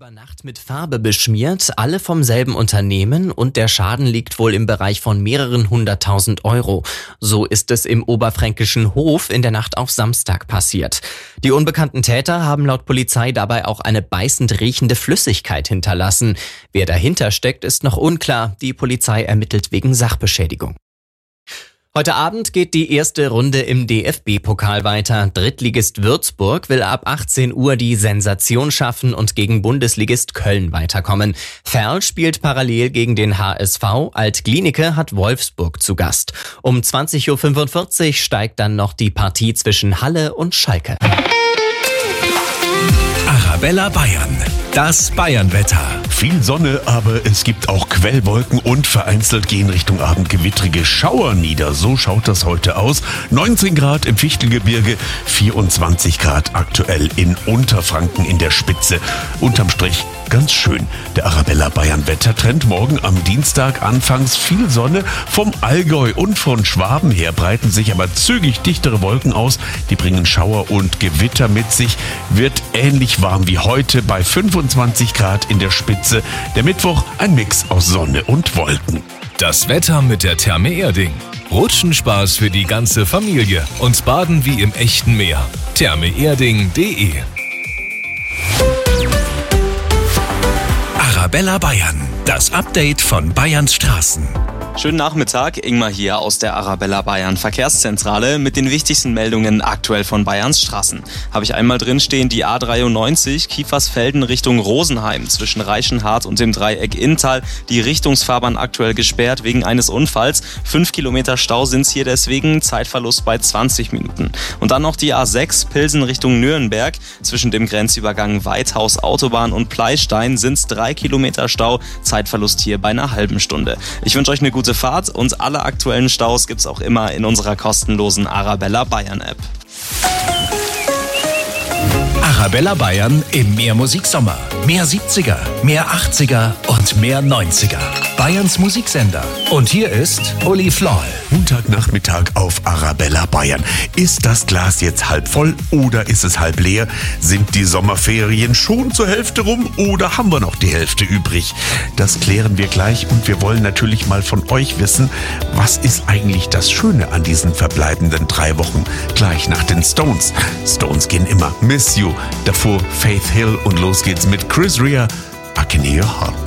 über Nacht mit Farbe beschmiert, alle vom selben Unternehmen und der Schaden liegt wohl im Bereich von mehreren 100.000 Euro. So ist es im oberfränkischen Hof in der Nacht auf Samstag passiert. Die unbekannten Täter haben laut Polizei dabei auch eine beißend riechende Flüssigkeit hinterlassen. Wer dahinter steckt, ist noch unklar. Die Polizei ermittelt wegen Sachbeschädigung. Heute Abend geht die erste Runde im DFB-Pokal weiter. Drittligist Würzburg will ab 18 Uhr die Sensation schaffen und gegen Bundesligist Köln weiterkommen. Verl spielt parallel gegen den HSV, Alt-Glienicke hat Wolfsburg zu Gast. Um 20.45 Uhr steigt dann noch die Partie zwischen Halle und Schalke. Arabella Bayern, das Bayernwetter. Viel Sonne, aber es gibt auch Quellwolken und vereinzelt gehen Richtung Abend gewittrige Schauer nieder. So schaut das heute aus. 19 Grad im Fichtelgebirge, 24 Grad aktuell in Unterfranken in der Spitze. Unterm Strich ganz schön. Der Arabella Bayern Wettertrend morgen am Dienstag anfangs viel Sonne. Vom Allgäu und von Schwaben her breiten sich aber zügig dichtere Wolken aus. Die bringen Schauer und Gewitter mit sich. Wird ähnlich warm wie heute bei 25 Grad in der Spitze. Der Mittwoch ein Mix aus Sonne und Wolken. Das Wetter mit der Therme Erding. Rutschenspaß für die ganze Familie und Baden wie im echten Meer. thermeerding.de. Arabella Bayern, das Update von Bayerns Straßen. Schönen Nachmittag, Ingmar hier aus der Arabella Bayern Verkehrszentrale mit den wichtigsten Meldungen aktuell von Bayerns Straßen. Habe ich einmal drinstehen, die A93 Kiefersfelden Richtung Rosenheim zwischen Reichenhart und dem Dreieck Inntal. Die Richtungsfahrbahn aktuell gesperrt wegen eines Unfalls. 5 Kilometer Stau sind es hier deswegen, Zeitverlust bei 20 Minuten. Und dann noch die A6 Pilsen Richtung Nürnberg. Zwischen dem Grenzübergang Weithaus Autobahn und Pleistein sind es 3 Kilometer Stau, Zeitverlust hier bei einer halben Stunde. Ich wünsche euch eine gute Fahrt und alle aktuellen Staus gibt's auch immer in unserer kostenlosen Arabella Bayern App. Arabella Bayern im Mehr-Musik-Sommer. Mehr 70er, mehr 80er und mehr 90er. Bayerns Musiksender. Und hier ist Uli Floll. Montagnachmittag auf Arabella Bayern. Ist das Glas jetzt halb voll oder ist es halb leer? Sind die Sommerferien schon zur Hälfte rum oder haben wir noch die Hälfte übrig? Das klären wir gleich und wir wollen natürlich mal von euch wissen, was ist eigentlich das Schöne an diesen verbleibenden 3 Wochen? Gleich nach den Stones. Stones gehen immer. Miss You. Davor Faith Hill und los geht's mit Chris Rea. I Can Hear Your Heart.